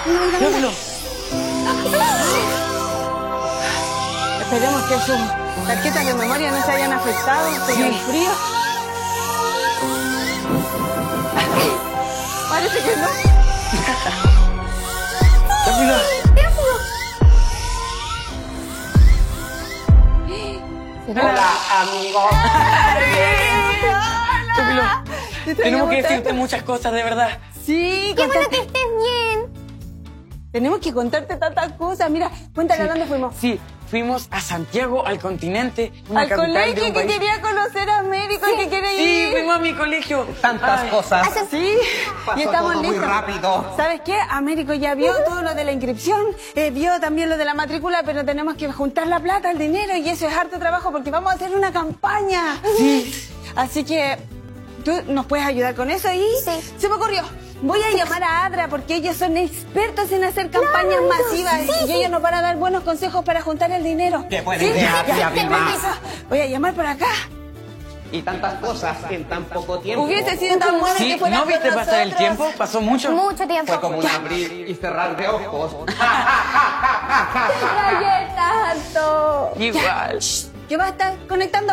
Llévalo. Esperemos que sus tarjetas de memoria no se hayan afectado por el frío. Parece que no. Rápido. Hola, amigos. Rápido. Tenemos que decirte muchas cosas, de verdad. Sí, ¡Qué bueno que estés bien! tenemos que contarte tantas cosas. Mira, cuéntale a dónde fuimos. Sí, fuimos a Santiago, al continente, una Al capital de colegio un que país. quería conocer a Américo, que quiere Sí, ir. fuimos a mi colegio. Tantas cosas. Sí, Pasó y estamos todo muy listos. rápido. ¿Sabes qué? Américo ya vio todo lo de la inscripción, vio también lo de la matrícula, pero tenemos que juntar la plata, el dinero, y eso es harto trabajo porque vamos a hacer una campaña. Sí. Así que, ¿tú nos puedes ayudar con eso? Y Sí. se me ocurrió. Voy a llamar a Adra porque ellos son expertos en hacer campañas masivas y ellos nos van a dar buenos consejos para juntar el dinero. Qué buena idea, tía Vilma. permiso. Voy a llamar por acá. Y tantas cosas en tan poco tiempo. Hubiese sido tan bueno Sí, que fuera ¿no viste con pasar el nosotros. tiempo? Pasó mucho. Mucho tiempo. Fue como un abrir y cerrar de ojos. tanto! Igual. ¿Qué va a estar conectando?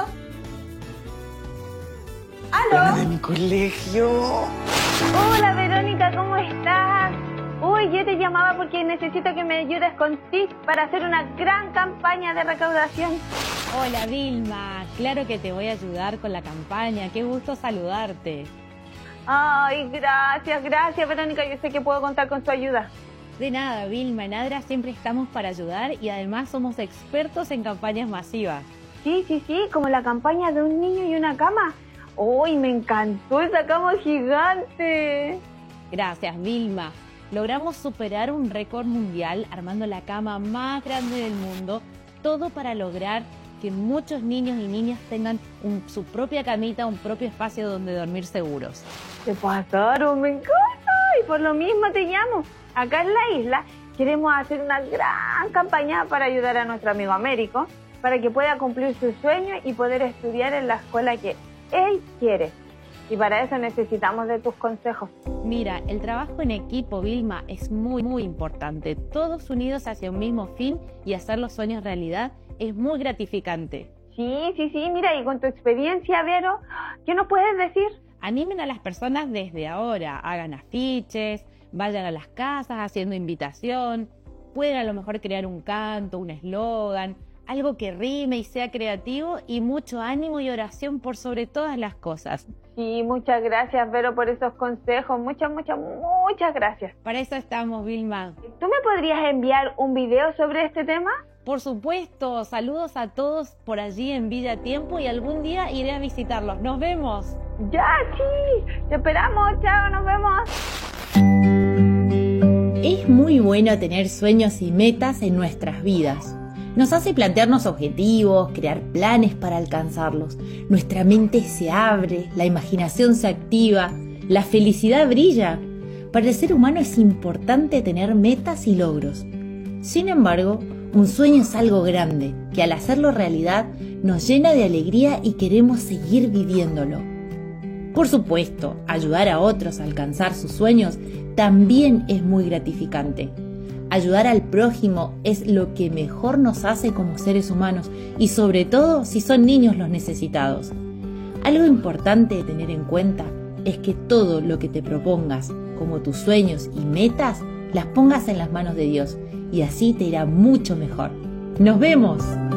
Una ¿Aló? de mi colegio. Hola Verónica, ¿cómo estás? Uy, yo te llamaba porque necesito que me ayudes con tips para hacer una gran campaña de recaudación. Hola Vilma, claro que te voy a ayudar con la campaña, qué gusto saludarte. Ay, gracias Verónica, yo sé que puedo contar con tu ayuda. De nada Vilma, en ADRA siempre estamos para ayudar y además somos expertos en campañas masivas. Sí, como la campaña de un niño y una cama. Uy, me encantó esa cama gigante. Gracias Vilma, logramos superar un récord mundial armando la cama más grande del mundo, todo para lograr que muchos niños y niñas tengan su propia camita, un propio espacio donde dormir seguros. Te pasaron, me encanta. Y por lo mismo te llamo. Acá en la isla queremos hacer una gran campaña para ayudar a nuestro amigo Américo, para que pueda cumplir su sueño y poder estudiar en la escuela que él quiere. Y para eso necesitamos de tus consejos. Mira, el trabajo en equipo, Vilma, es muy importante. Todos unidos hacia un mismo fin y hacer los sueños realidad es muy gratificante. Sí, mira, y con tu experiencia, Vero, ¿qué nos puedes decir? Animen a las personas desde ahora, hagan afiches, vayan a las casas haciendo invitación, pueden a lo mejor crear un canto, un eslogan, algo que rime y sea creativo y mucho ánimo y oración por sobre todas las cosas. Sí, muchas gracias, Vero, por esos consejos. Muchas gracias. Para eso estamos, Vilma. ¿Tú me podrías enviar un video sobre este tema? Por supuesto, saludos a todos por allí en Villa Tiempo y algún día iré a visitarlos. ¡Nos vemos! Ya, sí. Te esperamos. Chao, nos vemos. Es muy bueno tener sueños y metas en nuestras vidas. Nos hace plantearnos objetivos, crear planes para alcanzarlos. Nuestra mente se abre, la imaginación se activa, la felicidad brilla. Para el ser humano es importante tener metas y logros. Sin embargo, un sueño es algo grande, que al hacerlo realidad nos llena de alegría y queremos seguir viviéndolo. Por supuesto, ayudar a otros a alcanzar sus sueños también es muy gratificante. Ayudar al prójimo es lo que mejor nos hace como seres humanos y sobre todo si son niños los necesitados. Algo importante de tener en cuenta es que todo lo que te propongas, como tus sueños y metas, las pongas en las manos de Dios y así te irá mucho mejor. ¡Nos vemos!